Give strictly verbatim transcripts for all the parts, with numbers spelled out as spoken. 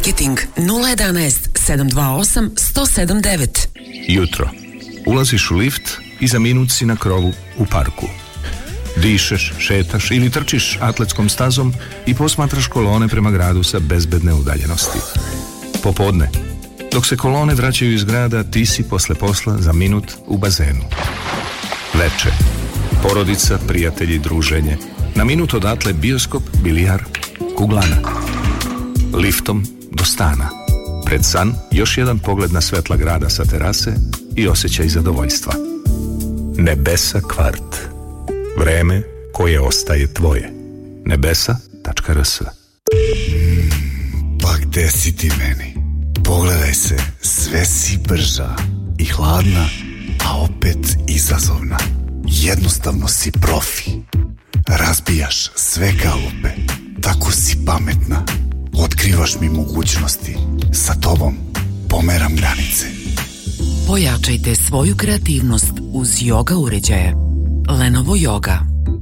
Marketing nula jedanaest sedam dva osam sto sedam devet. Jutro. Ulaziš u lift i za minut si na krovu u parku. Dišeš, šetaš ili trčiš atletskom stazom i posmatraš kolone prema gradu sa bezbedne udaljenosti. Popodne. Dok se kolone vraćaju iz grada, ti si posle posla za minut u bazenu. Veče. Porodica, prijatelji, druženje. Na minut odatle bioskop, bilijar, kuglana. Liftom do stana. Pred san još jedan pogled na svetla grada sa terase i osjećaj zadovoljstva. Nebesa kvart. Vreme koje ostaje tvoje. nebesa tačka r s. Mm, pa gde si ti meni? Pogledaj se, sve si brža i hladna, a opet izazovna. Jednostavno si profi. Razbijaš sve kalupe. Tako si pametna. Otkrivaš mi mogućnosti. Sa tobom pomeram granice. Pojačajte svoju kreativnost uz yoga uređaje. Lenovo Yoga.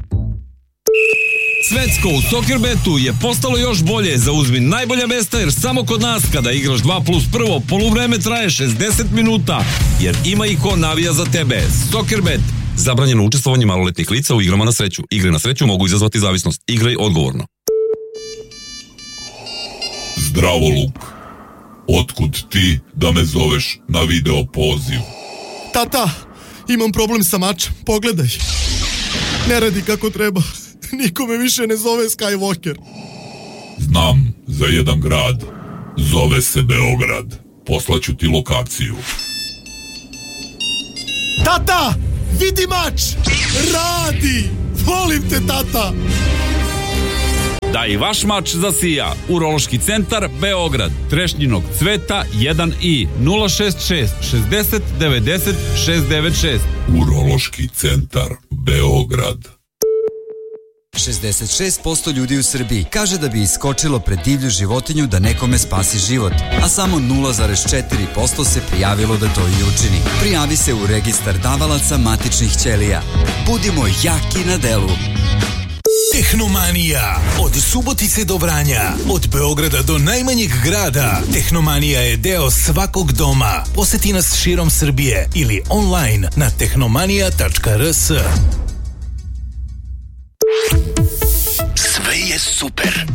Svetsko u Soccerbetu je postalo još bolje. Zauzmi najbolja mesta jer samo kod nas kada igraš dva plus prvo poluvreme traje šezdeset minuta. Jer ima i ko navija za tebe. Soccerbet. Zabranjeno učestvovanje maloletnih lica u igrama na sreću. Igre na sreću mogu izazvati zavisnost. Igraj odgovorno. Zdravo, Luk. Otkud ti da me zoveš na video poziv? Tata, imam problem sa mačem, pogledaj. Ne radi kako treba. Niko me više ne zove Skywalker. Znam za jedan grad. Zove se Beograd. Poslaću ti lokaciju. Tata, vidi mač! Radi! Volim te, tata! Da i vaš mač zasija. Urološki centar Beograd. Trešnjinog cveta jedan i nula šest šest šezdeset devedeset šest devet šest. Urološki centar Beograd. šezdeset šest posto ljudi u Srbiji kaže da bi iskočilo pred divlju životinju da nekome spasi život, a samo nula zarez četiri posto se prijavilo da to i učini. Prijavi se u registar davalaca matičnih ćelija. Budimo jaki na delu. Tehnomanija. Od Subotice do Vranja, od Beograda do najmanjeg grada. Tehnomanija je deo svakog doma. Poseti nas širom Srbije ili online na tehnomanija tačka r s. Sve je super.